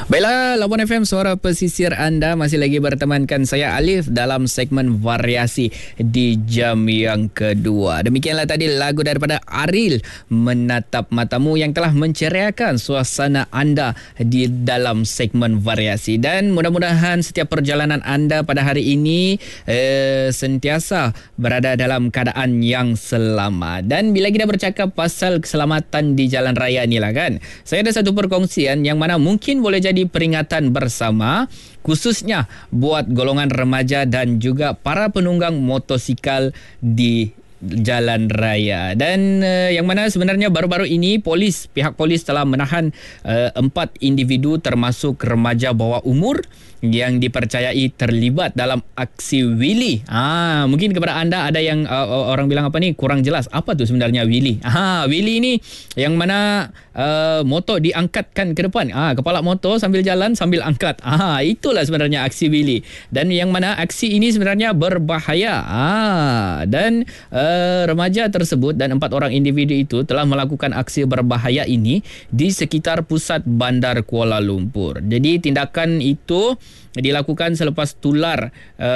Baiklah, Labuan FM, suara pesisir anda, masih lagi bertemankan saya Alif dalam segmen variasi di jam yang kedua. Demikianlah tadi lagu daripada Ariel, Menatap Matamu, yang telah menceriakan suasana anda di dalam segmen variasi. Dan mudah-mudahan setiap perjalanan anda pada hari ini sentiasa berada dalam keadaan yang selamat. Dan bila kita bercakap pasal keselamatan di jalan raya ni lah kan, saya ada satu perkongsian yang mana mungkin boleh jadi peringatan bersama, khususnya buat golongan remaja dan juga para penunggang motosikal di jalan raya. Dan yang mana sebenarnya baru-baru ini pihak polis telah menahan 4 individu termasuk remaja bawah umur yang dipercayai terlibat dalam aksi wheelie. Mungkin kepada anda ada yang orang bilang apa ni, kurang jelas apa tu sebenarnya wheelie. Wheelie ni yang mana motor diangkatkan ke depan. Kepala motor sambil jalan sambil angkat. Itulah sebenarnya aksi wheelie. Dan yang mana aksi ini sebenarnya berbahaya. Dan remaja tersebut dan 4 orang individu itu telah melakukan aksi berbahaya ini di sekitar pusat bandar Kuala Lumpur. Jadi tindakan itu dilakukan selepas tular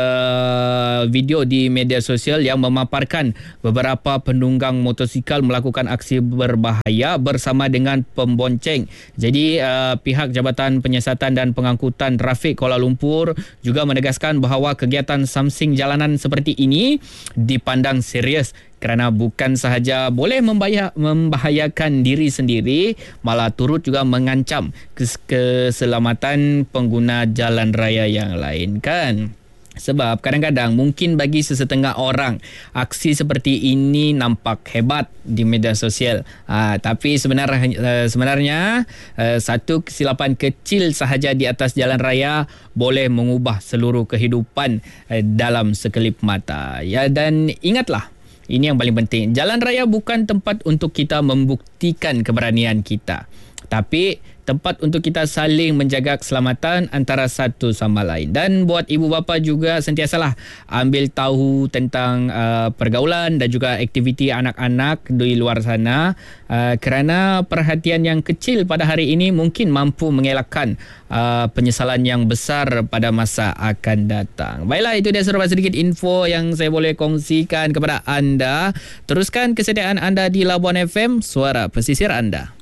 video di media sosial yang memaparkan beberapa penunggang motosikal melakukan aksi berbahaya bersama dengan pembonceng. Jadi pihak Jabatan Penyiasatan dan Pengangkutan Trafik Kuala Lumpur juga menegaskan bahawa kegiatan samsing jalanan seperti ini dipandang serius kerana bukan sahaja boleh membahayakan diri sendiri, malah turut juga mengancam keselamatan pengguna jalan raya yang lain kan. Sebab kadang-kadang mungkin bagi sesetengah orang aksi seperti ini nampak hebat di media sosial. Tapi sebenarnya satu kesilapan kecil sahaja di atas jalan raya boleh mengubah seluruh kehidupan dalam sekelip mata. Dan ingatlah, ini yang paling penting. Jalan raya bukan tempat untuk kita membuktikan keberanian kita, tapi tempat untuk kita saling menjaga keselamatan antara satu sama lain. Dan buat ibu bapa juga sentiasalah ambil tahu tentang pergaulan dan juga aktiviti anak-anak di luar sana, kerana perhatian yang kecil pada hari ini mungkin mampu mengelakkan penyesalan yang besar pada masa akan datang. Baiklah, itu dia sedikit info yang saya boleh kongsikan kepada anda. Teruskan kesetiaan anda di Labuan FM, suara pesisir anda.